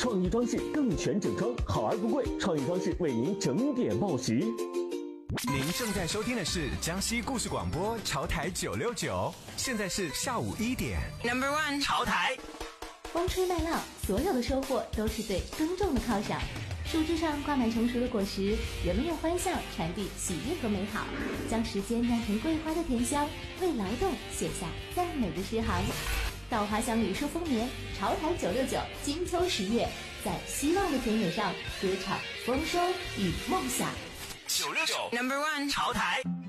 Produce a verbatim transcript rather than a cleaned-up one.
创意装饰更全整装，好而不贵，创意装饰为您整点报时。 您正在收听的是江西故事广播潮台九六九，现在是下午一点。 Number one， 潮台。 风吹麦浪，所有的收获都是对耕种的犒赏。树枝上挂满成熟的果实，人们用欢笑传递喜悦和美好，将时间酿成桂花的甜香，为劳动写下赞美的诗行。稻花香柳树丰绵，潮台九六九金秋十月，在希望的田野上歌唱丰收与梦想。 九六九 Number one， 潮台。